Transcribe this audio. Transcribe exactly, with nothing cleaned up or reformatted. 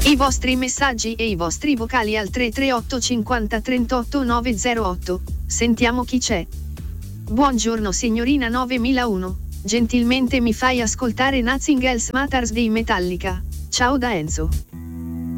I vostri messaggi e i vostri vocali al tre tre otto cinquanta trentotto nove zero otto. Sentiamo chi c'è. Buongiorno signorina novemilauno. Gentilmente mi fai ascoltare Nothing Else Matters dei Metallica. Ciao da Enzo.